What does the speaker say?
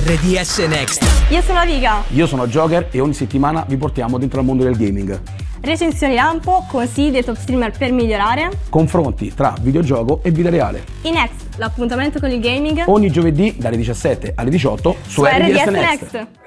RDS Next. Io sono Aviga. Io sono Joker e ogni settimana vi portiamo dentro al mondo del gaming. Recensioni lampo, consigli dei top streamer per migliorare. Confronti tra videogioco e vita reale. I Next, l'appuntamento con il gaming. Ogni giovedì dalle 17 alle 18 su RDS Next.